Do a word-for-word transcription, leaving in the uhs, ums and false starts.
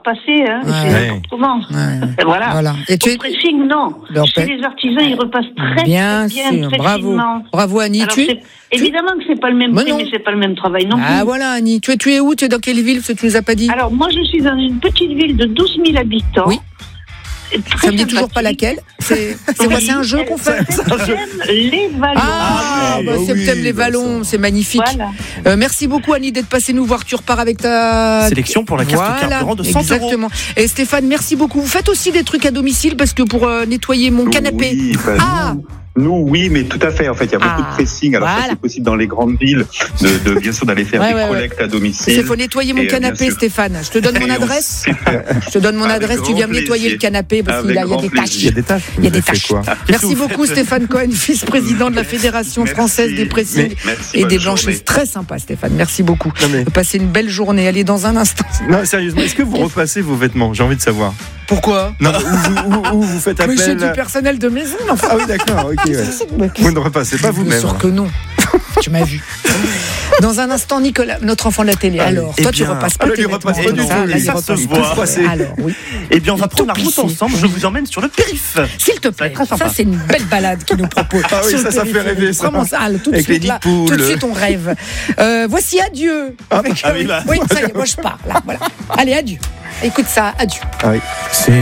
repasser, hein. Ouais. C'est Ouais. autrement. Ouais. Et voilà. Voilà. Et tu Au es pressing, non. Non, Chez pas- les artisans, ils repassent très, bien très bien, sûr, très bravo, finement. bravo Annie. Alors, Tu es... c'est- évidemment que c'est pas le même Mais prix, non. mais c'est pas le même travail non Ah plus. voilà Annie, tu es, tu es où? Tu es dans quelle ville? Parce que tu nous as pas dit. Alors, moi, je suis dans une petite ville de douze mille habitants. Oui. Très Ça me dit toujours pas sympathique. laquelle. C'est c'est quoi? C'est un jeu qu'on fait. Septem les Vallons. Ah, oui, bah, oui, Septem les bah, Vallons, c'est magnifique. Voilà. Euh, merci beaucoup Annie d'être passée nous voir. Tu repars avec ta Sélection pour la carte voilà, carburant de cent euros. exactement. Et Stéphane, merci beaucoup. Vous faites aussi des trucs à domicile parce que pour euh, nettoyer mon canapé. Oui, bah, Ah. nous, nous, oui, mais tout à fait. En fait, il y a beaucoup Ah, de pressing. Alors, voilà. ça, c'est possible dans les grandes villes, de, de bien sûr d'aller faire Ouais, des ouais, ouais. collectes à Il domicile. faut nettoyer mon Et, euh, bien canapé, sûr. Stéphane. Je te donne mon Et on adresse. sait faire. Je te donne mon Avec adresse. Tu grand viens me nettoyer plaisir. le canapé parce qu'il y a, il y a Avec des grand taches. Il y a des tâches. Il y a des Vous avez fait tâches. quoi? Merci vous beaucoup faites Stéphane Cohen, vice-président de la Fédération Merci. française des pressings Merci, et bonne des journée. blanchisseuses. Très sympa Stéphane, merci beaucoup. Non, mais- Passez une belle journée. Allez, dans un instant. Non, sérieusement, est-ce que vous repassez vos vêtements? J'ai envie de savoir. Pourquoi? Non, ou vous, ou- ou vous faites Mais c'est appel. du personnel de maison, enfin. Ah oui, d'accord, ok. Ouais. Vous ne repassez pas Bien vous-même. sûr que non. Tu m'as vu. Dans un instant, Nicolas, notre enfant de la télé. Alors, eh toi, tu bien, repasses pas ah, là, tes il repasse vêtements. pas du Ça, tout, là, lui. il Ça repasse se pas. voit. Passé. Alors, oui. Eh bien, on va Tout prendre la route plissé. ensemble. Je vous emmène sur le périph'. S'il te Ça va plaît, être très sympa. ça c'est une belle balade qu'il nous propose. Ah oui, Sur le ça, ça fait téléphérique. rêver, ça. Vraiment ça, là, tout de Avec les suite, là, nids de tout de poule. suite on rêve. Euh, voici adieu. Avec, ah oui, bah. oui, ça y est, moi je pars là. Voilà. Allez, adieu. Écoute ça, adieu. Ah oui. C'est